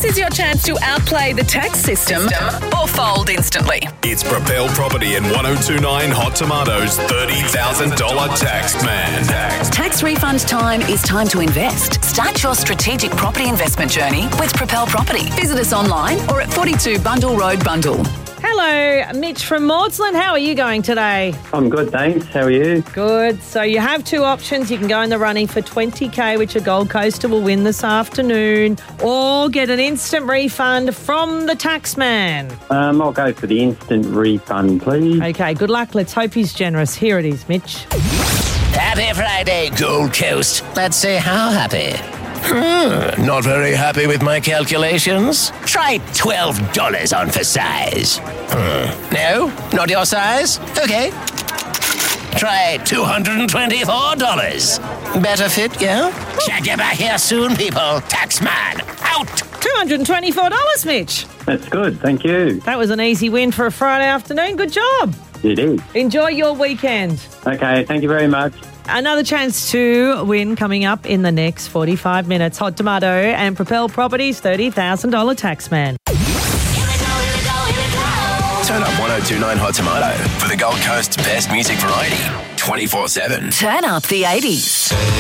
This is your chance to outplay the tax system or fold instantly. It's Propel Property and 1029 Hot Tomatoes $30,000 tax man. Tax refund time is time to invest. Start your strategic property investment journey with Propel Property. Visit us online or at 42 Bundle Road, Bundle. Hello, Mitch from Maudslin. How are you going today? I'm good, thanks. How are you? Good. So you have two options. You can go in the running for $20,000, which a Gold Coaster will win this afternoon, or get an instant refund from the taxman. I'll go for the instant refund, please. Okay, good luck. Let's hope he's generous. Here it is, Mitch. Happy Friday, Gold Coast. Let's see how happy. Not very happy with my calculations. Try $12 on for size. No? Not your size? Okay. Try $224. Better fit, yeah? Check you back here soon, people. Taxman, out! $224, Mitch. That's good, thank you. That was an easy win for a Friday afternoon. Good job. It is. Enjoy your weekend. Okay, thank you very much. Another chance to win coming up in the next 45 minutes. Hot Tomato and Propel Properties $30,000 taxman. Turn up 1029 Hot Tomato for the Gold Coast's best music variety 24/7. Turn up the 80s.